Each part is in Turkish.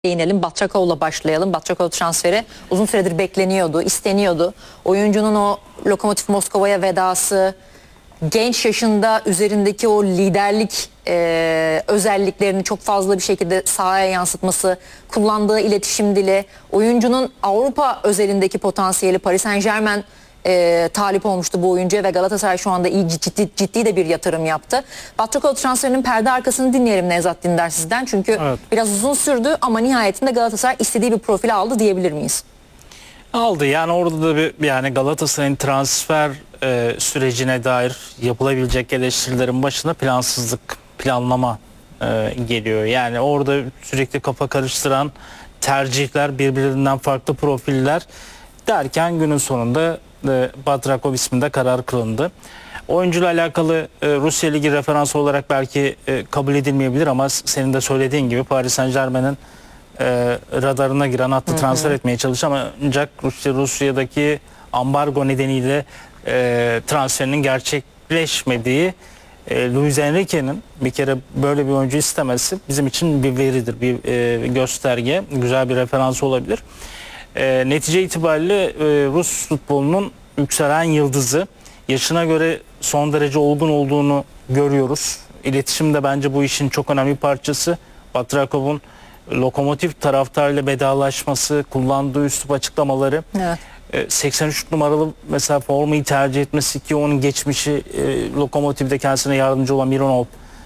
değinelim. Batrakov'la başlayalım. Batrakov transferi uzun süredir bekleniyordu, isteniyordu. Oyuncunun o Lokomotiv Moskova'ya vedası, genç yaşında üzerindeki o liderlik özelliklerini çok fazla bir şekilde sahaya yansıtması, kullandığı iletişim dili, oyuncunun Avrupa özelindeki potansiyeli, Paris Saint-Germain talip olmuştu bu oyuncuya ve Galatasaray şu anda iyi ciddi de bir yatırım yaptı. Batrakov transferinin perde arkasını dinleyelim Nevzat Dindar sizden. Çünkü evet, biraz uzun sürdü ama nihayetinde Galatasaray istediği bir profili aldı diyebilir miyiz? aldı. Yani orada da yani Galatasaray'ın transfer sürecine dair yapılabilecek eleştirilerin başına plansızlık, planlama geliyor. Yani orada sürekli kafa karıştıran tercihler, birbirinden farklı profiller derken günün sonunda Batrakov isminde karar kılındı. Oyuncuyla alakalı Rusya Ligi referansı olarak belki kabul edilmeyebilir ama senin de söylediğin gibi Paris Saint-Germain'in radarına giren, hattı transfer etmeye çalışan ancak Rusya'daki ambargo nedeniyle transferinin gerçekleşmediği Luis Enrique'nin bir kere böyle bir oyuncu istemesi bizim için bir veridir, bir gösterge, güzel bir referans olabilir. Netice itibariyle Rus futbolunun yükselen yıldızı, yaşına göre son derece olgun olduğunu görüyoruz. İletişim de bence bu işin çok önemli bir parçası. Batrakov'un Lokomotiv taraftarıyla vedalaşması, kullandığı üslup açıklamaları, evet, 83 numaralı mesela formayı tercih etmesi ki onun geçmişi Lokomotiv'de kendisine yardımcı olan Mironov,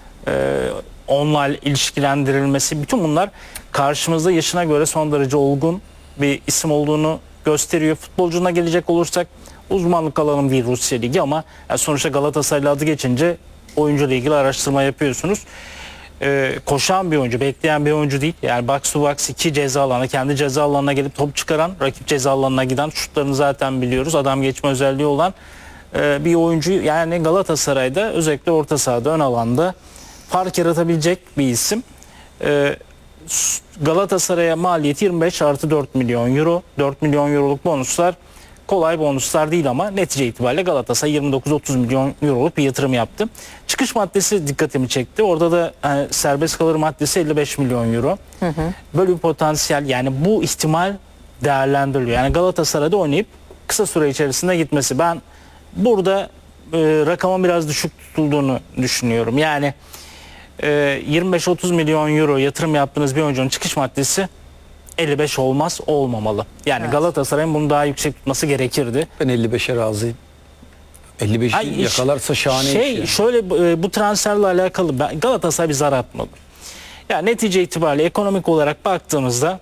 onunla ilişkilendirilmesi, bütün bunlar karşımızda yaşına göre son derece olgun bir isim olduğunu gösteriyor. Futbolcuna gelecek olursak uzmanlık alanım değil Rusya Ligi ama yani sonuçta Galatasaray'la adı geçince oyuncuyla ilgili araştırma yapıyorsunuz. Koşan bir oyuncu, bekleyen bir oyuncu değil. Yani box to box 2 ceza alanına, kendi ceza alanına gelip top çıkaran, rakip ceza alanına giden, şutlarını zaten biliyoruz. Adam geçme özelliği olan bir oyuncu. Yani Galatasaray'da özellikle orta sahada, ön alanda fark yaratabilecek bir isim. Galatasaray'a maliyeti 25 artı 4 milyon euro. 4 milyon euroluk bonuslar kolay bonuslar değil ama netice itibariyle Galatasaray 29-30 milyon euroluk bir yatırım yaptı. Çıkış maddesi dikkatimi çekti. Orada da serbest kalır maddesi 55 milyon euro. Böyle bir potansiyel, yani bu ihtimal değerlendiriliyor. Yani Galatasaray'da oynayıp kısa süre içerisinde gitmesi. Ben burada rakamın biraz düşük tutulduğunu düşünüyorum. Yani 25-30 milyon euro yatırım yaptığınız bir oyuncunun çıkış maddesi 55 olmaz, olmamalı. Yani evet, Galatasaray'ın bunu daha yüksek tutması gerekirdi. Ben 55'e razıyım. 55'i yakalarsa şahane iş yani. Şöyle bu transferle alakalı Galatasaray bir zar atmalı. Yani netice itibariyle ekonomik olarak baktığımızda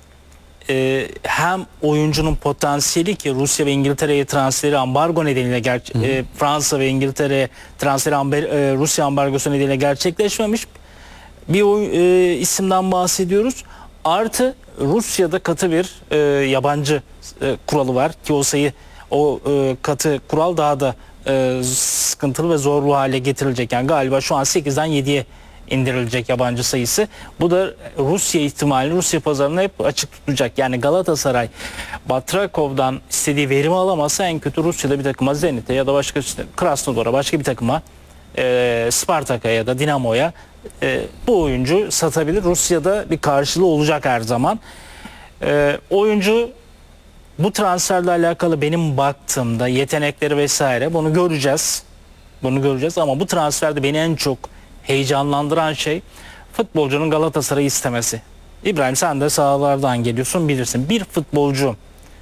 hem oyuncunun potansiyeli ki Rusya ve İngiltere'ye transferi ambargo nedeniyle Fransa ve İngiltere transferi Rusya ambargosu nedeniyle gerçekleşmemiş bir isimden bahsediyoruz. Artı Rusya'da katı bir yabancı kuralı var ki o katı kural daha da sıkıntılı ve zorlu hale getirilecek. Yani galiba şu an 8'den 7'ye indirilecek yabancı sayısı. Bu da Rusya ihtimali, Rusya pazarını hep açık tutacak. Yani Galatasaray Batrakov'dan istediği verimi alamazsa en kötü Rusya'da bir takıma, Zenit'e ya da başka Krasnodar'a, başka bir takıma, Spartak'a ya da Dinamo'ya bu oyuncu satabilir. Rusya'da bir karşılığı olacak her zaman. Oyuncu bu transferle alakalı benim baktığımda yetenekleri vesaire bunu göreceğiz. Bunu göreceğiz ama bu transferde beni en çok heyecanlandıran şey futbolcunun Galatasaray'ı istemesi. İbrahim, sen de sahalardan geliyorsun, bilirsin. Bir futbolcu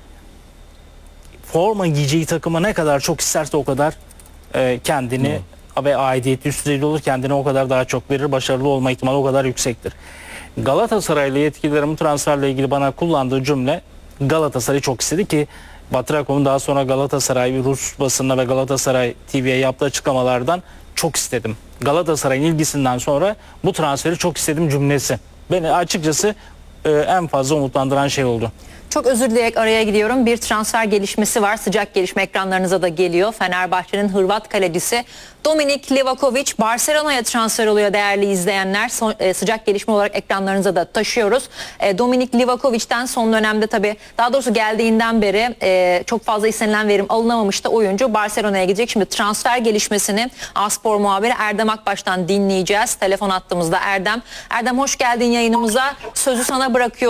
forma giyeceği takıma ne kadar çok isterse o kadar kendini ve aidiyeti üst düzeyde olur, kendine o kadar daha çok verir, başarılı olma ihtimali o kadar yüksektir. Galatasaraylı yetkililerin bu transferle ilgili bana kullandığı cümle, Galatasaray çok istedi ki Batrakov'un daha sonra Galatasaray Rus basınına ve Galatasaray TV'ye yaptığı açıklamalardan çok istedim. Galatasaray'ın ilgisinden sonra bu transferi çok istedim cümlesi beni açıkçası en fazla umutlandıran şey oldu. Çok özür dileyerek araya gidiyorum. Bir transfer gelişmesi var. Sıcak gelişme ekranlarınıza da geliyor. Fenerbahçe'nin Hırvat kalecisi Dominik Livakovic Barcelona'ya transfer oluyor değerli izleyenler. Sıcak gelişme olarak ekranlarınıza da taşıyoruz. Dominik Livakovic'ten son dönemde tabii, daha doğrusu geldiğinden beri çok fazla istenilen verim alınamamıştı. Oyuncu Barcelona'ya gidecek. Şimdi transfer gelişmesini A-Spor muhabiri Erdem Akbaş'tan dinleyeceğiz. Telefon attığımızda Erdem. Erdem, hoş geldin yayınımıza. Sözü sana bırakıyor.